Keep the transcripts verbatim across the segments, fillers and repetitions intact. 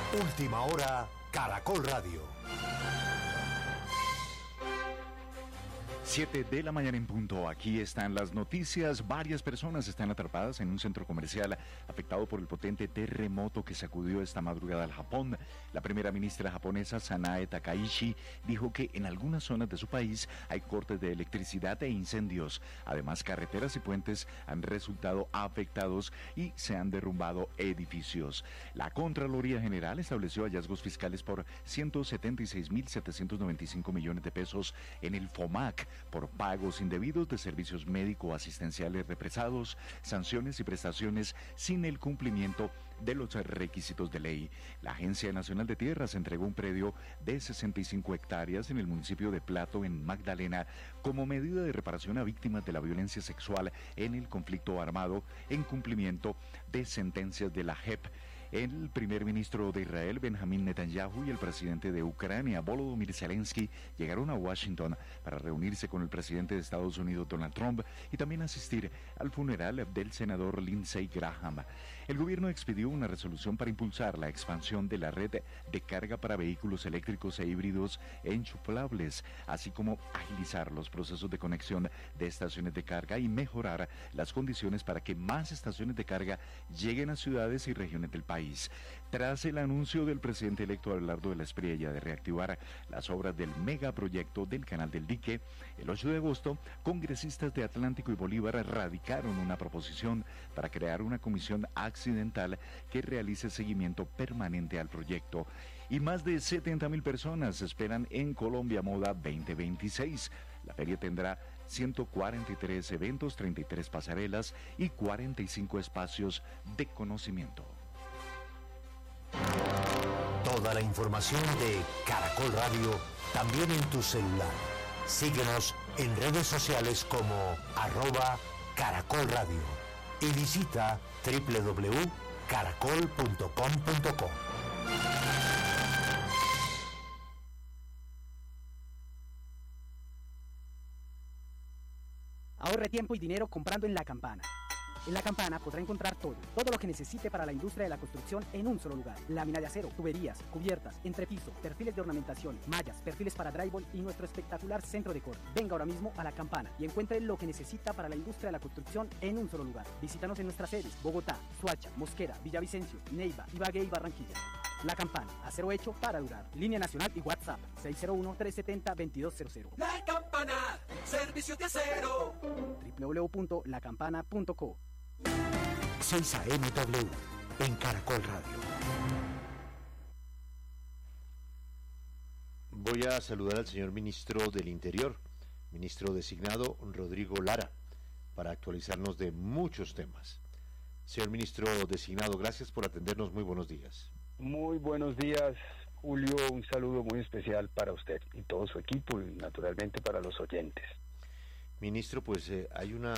Última hora, Caracol Radio. Siete de la mañana en punto, aquí están las noticias. Varias personas están atrapadas en un centro comercial afectado por el potente terremoto que sacudió esta madrugada al Japón. La primera ministra japonesa, Sanae Takaichi, dijo que en algunas zonas de su país hay cortes de electricidad e incendios. Además, carreteras y puentes han resultado afectados y se han derrumbado edificios. La Contraloría General estableció hallazgos fiscales por ciento setenta y seis mil setecientos noventa y cinco millones de pesos en el FOMAC, por pagos indebidos de servicios médico-asistenciales represados, sanciones y prestaciones sin el cumplimiento de los requisitos de ley. La Agencia Nacional de Tierras entregó un predio de sesenta y cinco hectáreas en el municipio de Plato, en Magdalena, como medida de reparación a víctimas de la violencia sexual en el conflicto armado, en cumplimiento de sentencias de la J E P. El primer ministro de Israel, Benjamín Netanyahu, y el presidente de Ucrania, Volodymyr Zelensky, llegaron a Washington para reunirse con el presidente de Estados Unidos, Donald Trump, y también asistir al funeral del senador Lindsey Graham. El gobierno expidió una resolución para impulsar la expansión de la red de carga para vehículos eléctricos e híbridos enchufables, así como agilizar los procesos de conexión de estaciones de carga y mejorar las condiciones para que más estaciones de carga lleguen a ciudades y regiones del país. Tras el anuncio del presidente electo Abelardo de la Espriella de reactivar las obras del megaproyecto del Canal del Dique, el ocho de agosto, congresistas de Atlántico y Bolívar radicaron una proposición para crear una comisión accidental que realice seguimiento permanente al proyecto. Y más de setenta mil personas esperan en Colombia Moda veinte veintiséis. La feria tendrá ciento cuarenta y tres eventos, treinta y tres pasarelas y cuarenta y cinco espacios de conocimiento. Toda la información de Caracol Radio también en tu celular. Síguenos en redes sociales como arroba Caracol Radio y visita doble u doble u doble u punto caracol punto com punto co. Ahorre tiempo y dinero comprando en La Campana. En La Campana podrá encontrar todo, todo lo que necesite para la industria de la construcción en un solo lugar. Lámina de acero, tuberías, cubiertas, entrepiso, perfiles de ornamentación, mallas, perfiles para drywall y nuestro espectacular centro de corte. Venga ahora mismo a La Campana y encuentre lo que necesita para la industria de la construcción en un solo lugar. Visítanos en nuestras sedes: Bogotá, Soacha, Mosquera, Villavicencio, Neiva, Ibagué y Barranquilla. La Campana, acero hecho para durar. Línea nacional y WhatsApp seis cero uno, tres siete cero, veintidós cero cero. La Campana, servicio de acero. doble u doble u doble u punto la campana punto co. seis A M W en Caracol Radio. Voy a saludar al señor ministro del Interior, ministro designado Rodrigo Lara, para actualizarnos de muchos temas. Señor ministro designado, gracias por atendernos. Muy buenos días. Muy buenos días, Julio. Un saludo muy especial para usted y todo su equipo, y naturalmente para los oyentes. Ministro, pues eh, hay una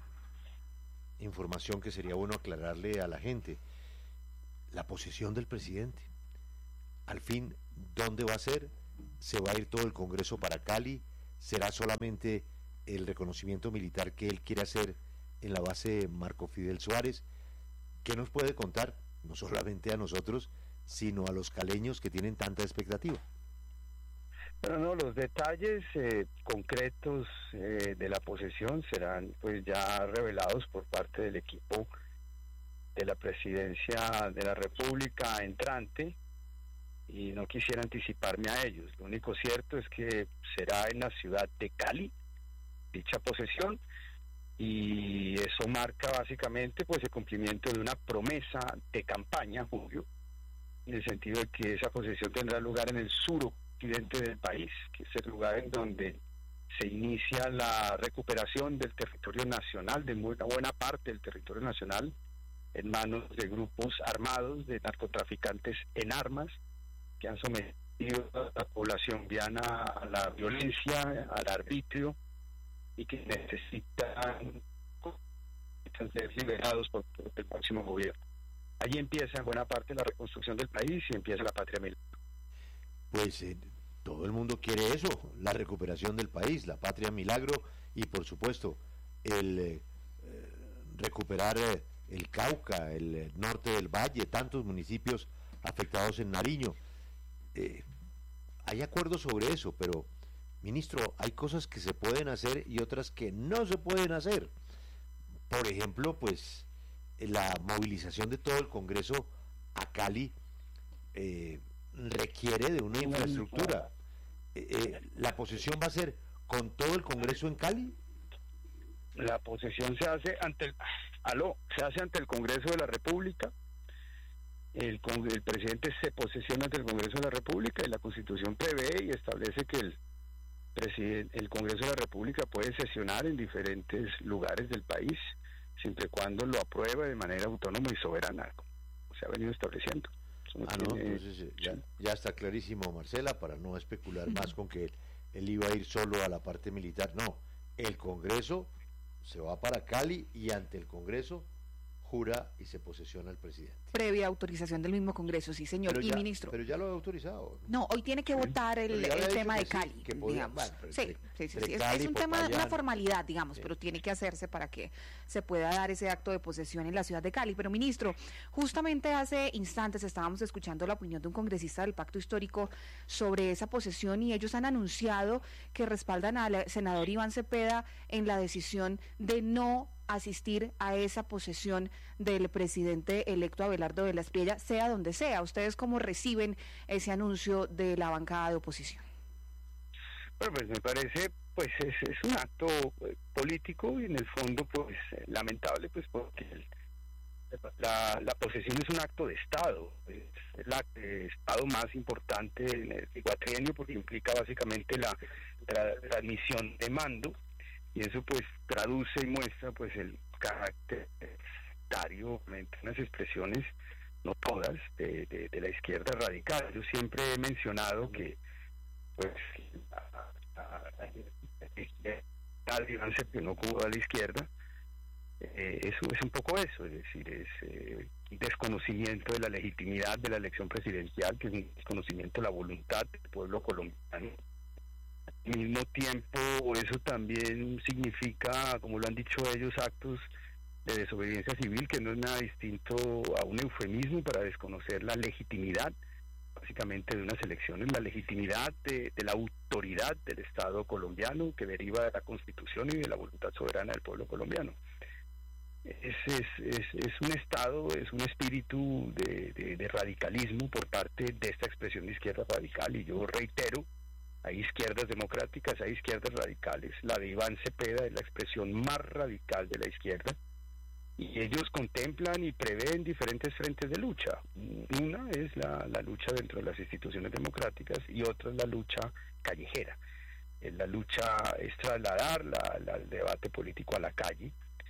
información que sería bueno aclararle a la gente. La posesión del presidente, al fin, ¿dónde va a ser? ¿Se va a ir todo el Congreso para Cali? ¿Será solamente el reconocimiento militar que él quiere hacer en la base Marco Fidel Suárez? ¿Qué nos puede contar? No solamente a nosotros, sino a los caleños que tienen tanta expectativa. Pero no, los detalles eh, concretos eh, de la posesión serán pues ya revelados por parte del equipo de la presidencia de la República entrante, y no quisiera anticiparme a ellos. Lo único cierto es que será en la ciudad de Cali dicha posesión, y eso marca básicamente pues el cumplimiento de una promesa de campaña, Julio, en el sentido de que esa posesión tendrá lugar en el sur occidente del país, que es el lugar en donde se inicia la recuperación del territorio nacional, de una buena parte del territorio nacional, en manos de grupos armados, de narcotraficantes en armas, que han sometido a la población viana a la violencia, al arbitrio, y que necesitan ser liberados por, por el próximo gobierno. Allí empieza en buena parte la reconstrucción del país y empieza la patria milagro. Pues eh, todo el mundo quiere eso, la recuperación del país, la patria milagro, y por supuesto el eh, recuperar eh, el Cauca, el eh, norte del Valle, tantos municipios afectados en Nariño. Eh, hay acuerdos sobre eso, pero, ministro, hay cosas que se pueden hacer y otras que no se pueden hacer. Por ejemplo, pues, la movilización de todo el Congreso a Cali eh, requiere de una infraestructura. Eh, eh, ¿La posesión va a ser con todo el Congreso en Cali? La posesión se hace ante el, aló, se hace ante el Congreso de la República. El, el presidente se posesiona ante el Congreso de la República y la Constitución prevé y establece que el presidente, el Congreso de la República puede sesionar en diferentes lugares del país, siempre y cuando lo apruebe de manera autónoma y soberana, como se ha venido estableciendo. No ah, tiene, no, entonces ya, sí. ya está clarísimo, Marcela, para no especular más con que él, él iba a ir solo a la parte militar. No, el Congreso se va para Cali y ante el Congreso jura y se posesiona el presidente. Previa autorización del mismo Congreso, sí señor. Pero y ya, ministro. Pero ya lo ha autorizado. No, hoy tiene que sí. votar el, el tema de sí, Cali, que podía, digamos. Bueno, sí, entre, sí, sí, entre sí. Es, Cali, es un tema, Popayán, una formalidad, digamos, sí. pero tiene que hacerse para que se pueda dar ese acto de posesión en la ciudad de Cali. Pero ministro, justamente hace instantes estábamos escuchando la opinión de un congresista del Pacto Histórico sobre esa posesión y ellos han anunciado que respaldan al senador Iván Cepeda en la decisión de no asistir a esa posesión del presidente electo Abelardo de la Espriella, sea donde sea. ¿Ustedes cómo reciben ese anuncio de la bancada de oposición? Bueno, pues me parece, pues es, es un acto eh, político y en el fondo, pues eh, lamentable, pues porque el, la, la posesión es un acto de Estado, es el acto de Estado más importante en el cuatrienio porque implica básicamente la tra- transmisión de mando. Y eso pues traduce y muestra pues el carácter sectario, unas expresiones, no todas, de, de, de la izquierda radical. Yo siempre he mencionado que pues tal Iván Cepeda no cubo a la izquierda, eh, eso es un poco eso, es decir, es eh, un desconocimiento de la legitimidad de la elección presidencial, que es un desconocimiento de la voluntad del pueblo colombiano. Al mismo tiempo, eso también significa, como lo han dicho ellos, actos de desobediencia civil, que no es nada distinto a un eufemismo para desconocer la legitimidad, básicamente, de unas elecciones, la legitimidad de, de la autoridad del Estado colombiano, que deriva de la Constitución y de la voluntad soberana del pueblo colombiano. Es, es, es, es un Estado, es un espíritu de, de, de radicalismo por parte de esta expresión de izquierda radical, y yo reitero, hay izquierdas democráticas, hay izquierdas radicales. La de Iván Cepeda es la expresión más radical de la izquierda y ellos contemplan y prevén diferentes frentes de lucha. Una es la, la lucha dentro de las instituciones democráticas y otra es la lucha callejera. La lucha es trasladar la, la, el debate político a la calle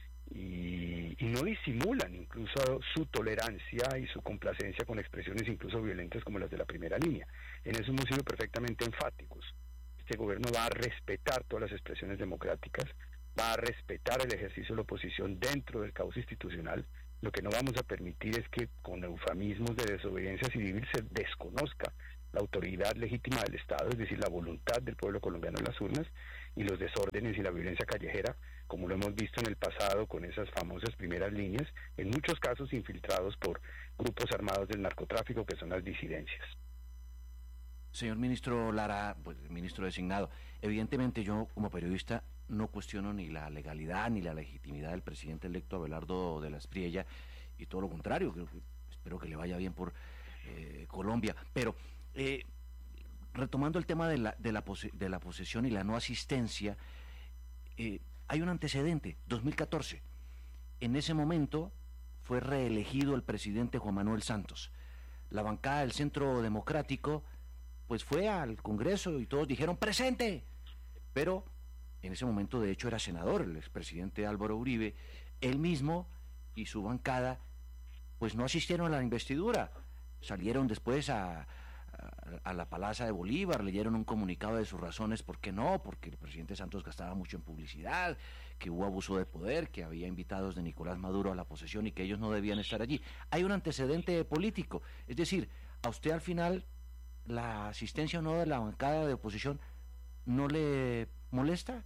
y, y no disimulan incluso su tolerancia y su complacencia con expresiones incluso violentas como las de la primera línea. En eso hemos sido perfectamente enfáticos. Este gobierno va a respetar todas las expresiones democráticas, va a respetar el ejercicio de la oposición dentro del caos institucional. Lo que no vamos a permitir es que con eufemismos de desobediencia civil se desconozca la autoridad legítima del Estado, es decir, la voluntad del pueblo colombiano en las urnas, y los desórdenes y la violencia callejera, como lo hemos visto en el pasado con esas famosas primeras líneas, en muchos casos infiltrados por grupos armados del narcotráfico que son las disidencias. Señor ministro Lara, pues ministro designado, evidentemente yo como periodista no cuestiono ni la legalidad ni la legitimidad del presidente electo Abelardo de la Espriella, y todo lo contrario, creo que, espero que le vaya bien por eh, Colombia, pero eh, retomando el tema de la, de, la pose, de la posesión y la no asistencia, eh, hay un antecedente, dos mil catorce, en ese momento fue reelegido el presidente Juan Manuel Santos, la bancada del Centro Democrático pues fue al Congreso y todos dijeron presente, pero en ese momento de hecho era senador el expresidente Álvaro Uribe, él mismo y su bancada pues no asistieron a la investidura, salieron después a, a, a la Plaza de Bolívar, leyeron un comunicado de sus razones por qué no, porque el presidente Santos gastaba mucho en publicidad, que hubo abuso de poder, que había invitados de Nicolás Maduro a la posesión y que ellos no debían estar allí. Hay un antecedente político, es decir, a usted al final la asistencia o no de la bancada de oposición no le molesta.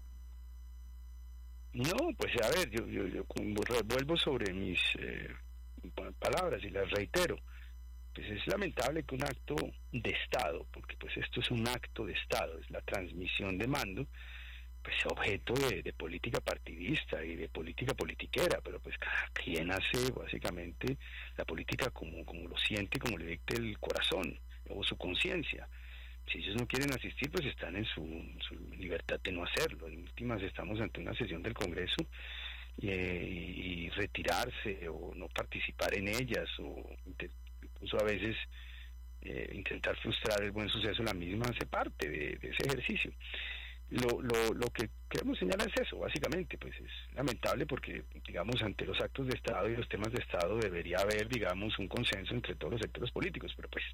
No, pues a ver, yo, yo, yo vuelvo sobre mis eh, palabras y las reitero. pues es lamentable que un acto de Estado, porque pues esto es un acto de Estado, es la transmisión de mando, pues objeto de, de política partidista y de política politiquera, pero pues cada quien hace básicamente la política como, como lo siente, como le dicte el corazón o su conciencia. Si ellos no quieren asistir, pues están en su, su libertad de no hacerlo. En últimas estamos ante una sesión del Congreso y, y retirarse o no participar en ellas o incluso a veces eh, intentar frustrar el buen suceso de la misma hace parte de, de ese ejercicio. Lo, lo, lo que queremos señalar es eso, básicamente, pues es lamentable porque, digamos, ante los actos de Estado y los temas de Estado debería haber, digamos, un consenso entre todos los sectores políticos, pero pues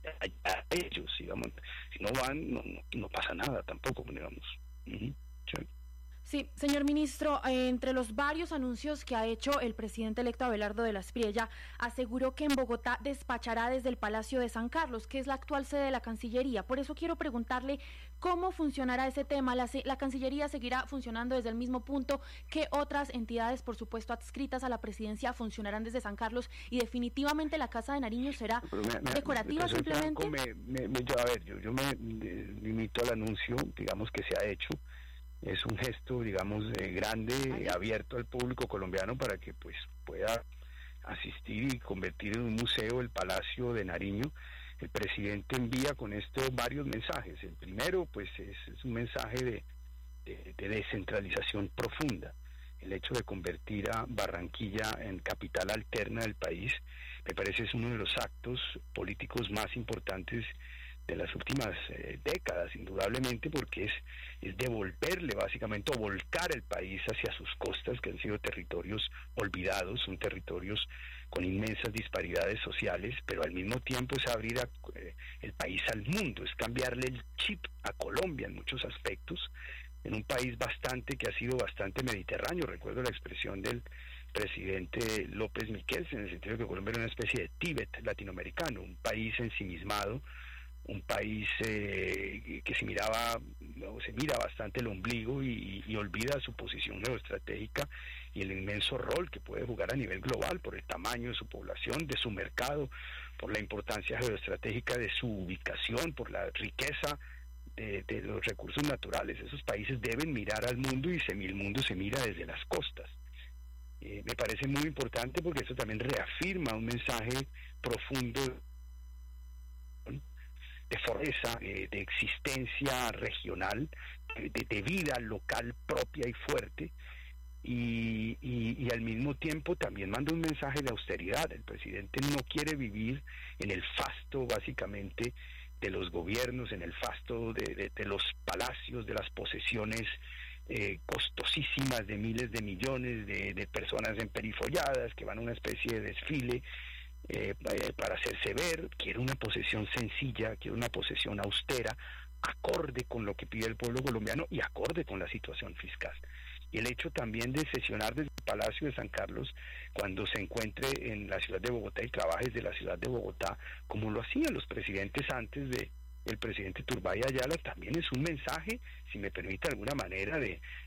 a ellos, digamos, si no van, no, no, no pasa nada tampoco, digamos. Uh-huh. Sí. Sí, señor ministro, eh, entre los varios anuncios que ha hecho el presidente electo Abelardo de la Espriella, aseguró que en Bogotá despachará desde el Palacio de San Carlos, que es la actual sede de la Cancillería. Por eso quiero preguntarle cómo funcionará ese tema. La, la Cancillería seguirá funcionando desde el mismo punto que otras entidades, por supuesto, adscritas a la presidencia, funcionarán desde San Carlos, y definitivamente la Casa de Nariño será me, me, decorativa me, simplemente. Me, me, me, yo, a ver, yo, yo me limito al anuncio, digamos, que se ha hecho. Es un gesto, digamos, eh, grande, eh, abierto al público colombiano para que pues pueda asistir y convertir en un museo el Palacio de Nariño. El presidente envía con esto varios mensajes. El primero, pues, es, es un mensaje de, de, de descentralización profunda. El hecho de convertir a Barranquilla en capital alterna del país, me parece es uno de los actos políticos más importantes de las últimas eh, décadas, indudablemente, porque es, es devolverle básicamente o volcar el país hacia sus costas, que han sido territorios olvidados, son territorios con inmensas disparidades sociales, pero al mismo tiempo es abrir a, eh, el país al mundo, es cambiarle el chip a Colombia en muchos aspectos, en un país bastante que ha sido bastante mediterráneo. Recuerdo la expresión del presidente López Miquel, en el sentido de que Colombia era una especie de Tíbet latinoamericano, un país ensimismado, un país eh, que se miraba o se mira bastante el ombligo y, y olvida su posición geoestratégica y el inmenso rol que puede jugar a nivel global por el tamaño de su población, de su mercado, por la importancia geoestratégica de su ubicación, por la riqueza de, de los recursos naturales. Esos países deben mirar al mundo y se, el mundo se mira desde las costas. Eh, me parece muy importante porque eso también reafirma un mensaje profundo de fortaleza, eh, de existencia regional, de, de vida local propia y fuerte, y, y, y al mismo tiempo también manda un mensaje de austeridad. El presidente no quiere vivir en el fasto básicamente de los gobiernos, en el fasto de, de, de los palacios, de las posesiones eh, costosísimas de miles de millones de, de personas emperifolladas que van a una especie de desfile Eh, para hacerse ver. Quiere una posesión sencilla, quiere una posesión austera, acorde con lo que pide el pueblo colombiano y acorde con la situación fiscal. Y el hecho también de sesionar desde el Palacio de San Carlos cuando se encuentre en la ciudad de Bogotá y trabaje desde la ciudad de Bogotá, como lo hacían los presidentes antes de el presidente Turbay Ayala, también es un mensaje, si me permite de alguna manera, de,